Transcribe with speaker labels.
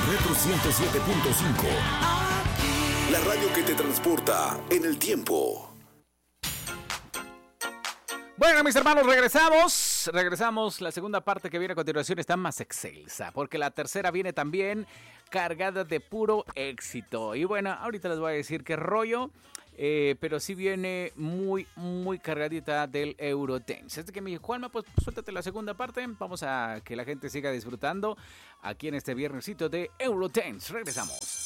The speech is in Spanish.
Speaker 1: Retro 107.5. La radio que te transporta en el tiempo.
Speaker 2: Bueno, mis hermanos, regresamos. La segunda parte que viene a continuación está más excelsa, porque la tercera viene también cargada de puro éxito. Y bueno, ahorita les voy a decir qué rollo, pero sí viene muy, muy cargadita del Eurodance. Así que mi Juanma, pues suéltate la segunda parte. Vamos a que la gente siga disfrutando aquí en este viernesito de Eurodance. Regresamos.